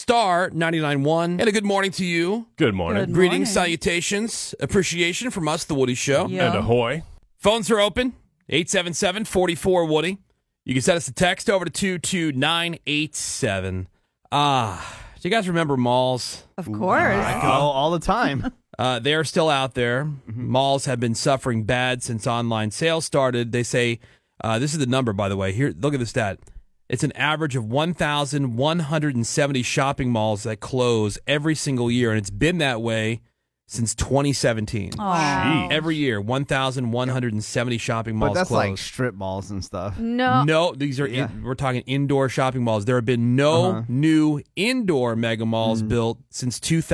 Star 99.1. And a good morning to you. Good morning. Good Greetings, morning. salutations, appreciation from us, The Woody Show. Yeah. And ahoy. Phones are open, 877-44-WOODY. You can send us a text over to 22987. Do you guys remember malls? Of course. I go all the time. They are still out there. Malls have been suffering bad since online sales started. They say, this is the number, by the way. Here, look at the stat. It's an average of 1,170 shopping malls that close every single year, and it's been that way since 2017. Aw. Every year, 1,170 shopping malls But that's close. like strip malls and stuff. No, these are we're talking indoor shopping malls. There have been no new indoor mega malls built since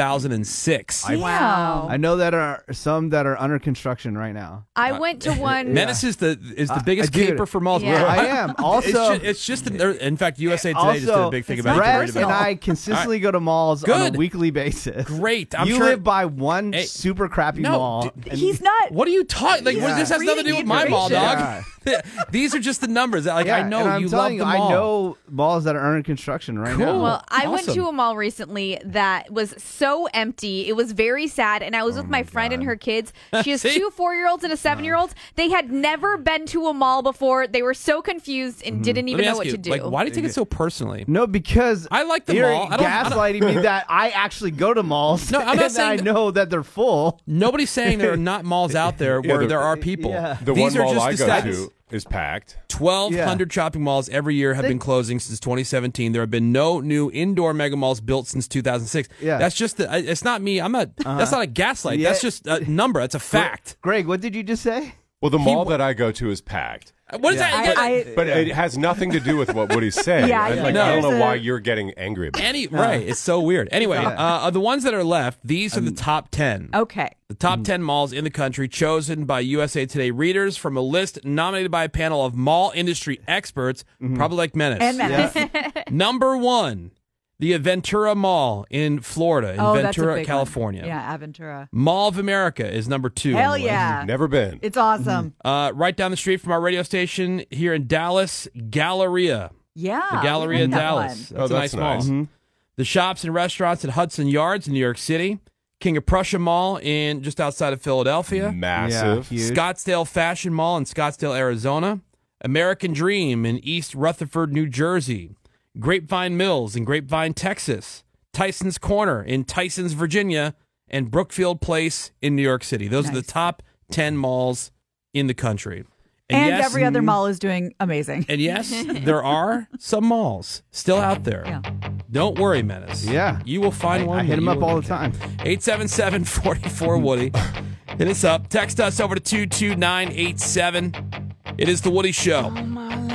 2006. Wow. I know that are some that are under construction right now. I went to one. Menace is the biggest dude, caper for malls. Yeah. I am. Also, it's just in fact, USA Today just did a big thing about it. Brett Great and about it. I consistently go to malls on Good. a weekly basis. Great. I'm you sure. live by one Hey, super crappy no, mall. d- and- He's not. What are you talking? Like, Yeah. this has nothing to do with my mall, dog. Yeah. These are just the numbers. Like, Yeah, I know and I'm you love telling the you, mall. I know malls that are under construction right now. Cool. Well, I went Awesome. to a mall recently that was so empty. It was very sad. And I was with my friend and her kids. She has See? 2 4-year-olds and a 7-year-old. They had never been to a mall before. They were so confused and didn't Let even me know ask what you, to do. like, why do you take it so personally? No, because I like the you're mall. I don't- gaslighting me that I actually go to malls. No, I'm not and saying I know that they're full. Nobody's saying there are not malls out there where there are people. Yeah. The These one are mall just I the go stats. to is packed. 1,200 shopping malls every year have been closing since 2017. There have been no new indoor mega malls built since 2006. Yeah. That's just it's not me. I'm not. That's not a gaslight. Yeah. That's just a number. That's a fact. Greg, what did you just say? Well, the mall that I go to is packed. What is that? But it has nothing to do with what Woody's saying. Yeah, I no. don't know there's why a- you're getting angry about it. Right. It's so weird. Anyway, of the ones that are left, these are the top 10. Okay. The top 10 malls in the country chosen by USA Today readers from a list nominated by a panel of mall industry experts, probably like Menace. And Menace. Number 1, the Aventura Mall in Florida, in Oh, that's a Ventura, big one. California. Yeah, Aventura. Mall of America is number 2. Hell yeah. Never been. It's awesome. Right down the street from our radio station here in Dallas, Galleria. Yeah. The Galleria we in like that Dallas. one. That's a that's nice mall. nice. The shops and restaurants at Hudson Yards in New York City. King of Prussia Mall in just outside of Philadelphia. Massive. Yeah, huge. Scottsdale Fashion Mall in Scottsdale, Arizona. American Dream in East Rutherford, New Jersey. Grapevine Mills in Grapevine, Texas. Tyson's Corner in Tysons, Virginia. And Brookfield Place in New York City. Those are the Nice. top 10 malls in the country. And yes, every other mall is doing amazing. And yes, there are some malls still out there. Yeah. Don't worry, Menace. Yeah. You will find one. I hit that him you up will all get the time. 877-44-WOODY. Hit us up. Text us over to 22987. It is The Woody Show.